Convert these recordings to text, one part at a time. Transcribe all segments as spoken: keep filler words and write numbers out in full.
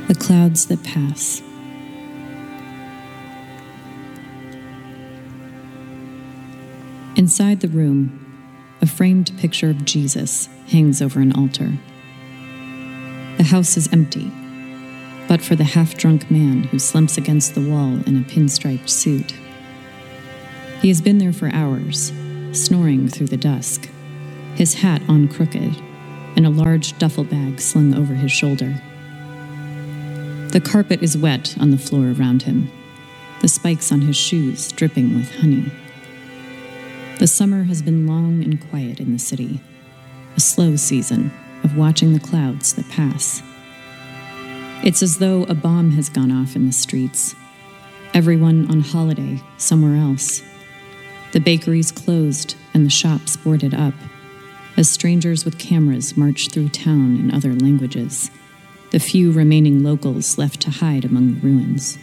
The clouds that pass. Inside the room, a framed picture of Jesus hangs over an altar. The house is empty, but for the half-drunk man who slumps against the wall in a pinstriped suit. He has been there for hours, snoring through the dusk, his hat on crooked, and a large duffel bag slung over his shoulder. The carpet is wet on the floor around him, the spikes on his shoes dripping with honey. The summer has been long and quiet in the city, a slow season of watching the clouds that pass. It's as though a bomb has gone off in the streets, everyone on holiday somewhere else. The bakeries closed and the shops boarded up, as strangers with cameras march through town in other languages, the few remaining locals left to hide among the ruins.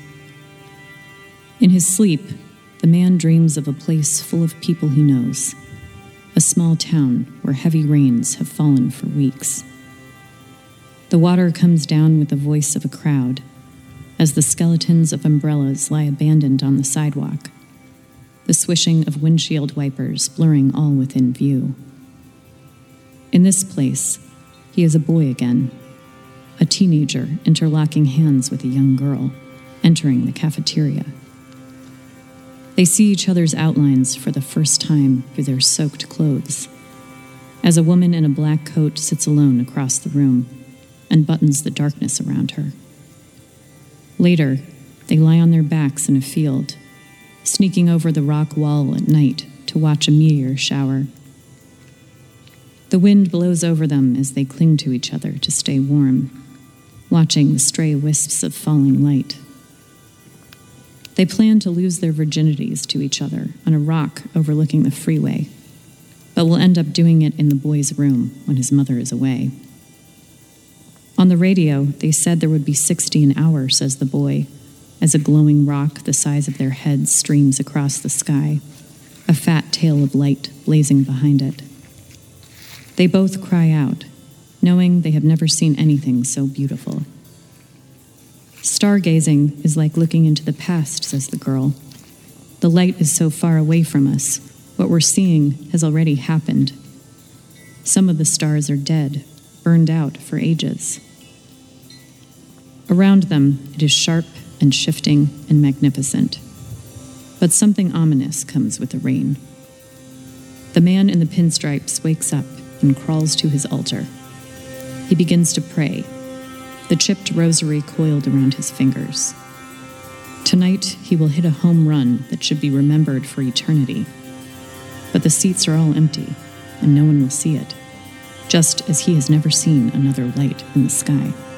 In his sleep, the man dreams of a place full of people he knows, a small town where heavy rains have fallen for weeks. The water comes down with the voice of a crowd, as the skeletons of umbrellas lie abandoned on the sidewalk, the swishing of windshield wipers blurring all within view. In this place, he is a boy again, a teenager interlocking hands with a young girl, entering the cafeteria. They see each other's outlines for the first time through their soaked clothes, as a woman in a black coat sits alone across the room and buttons the darkness around her. Later, they lie on their backs in a field, sneaking over the rock wall at night to watch a meteor shower. The wind blows over them as they cling to each other to stay warm, watching the stray wisps of falling light. They plan to lose their virginities to each other on a rock overlooking the freeway, but will end up doing it in the boy's room when his mother is away. On the radio, they said there would be sixty an hour, says the boy, as a glowing rock the size of their heads streams across the sky, a fat tail of light blazing behind it. They both cry out, knowing they have never seen anything so beautiful. Stargazing is like looking into the past, says the girl. The light is so far away from us. What we're seeing has already happened. Some of the stars are dead, burned out for ages. Around them, it is sharp and shifting and magnificent. But something ominous comes with the rain. The man in the pinstripes wakes up and crawls to his altar. He begins to pray, the chipped rosary coiled around his fingers. Tonight, he will hit a home run that should be remembered for eternity. But the seats are all empty, and no one will see it, just as he has never seen another light in the sky.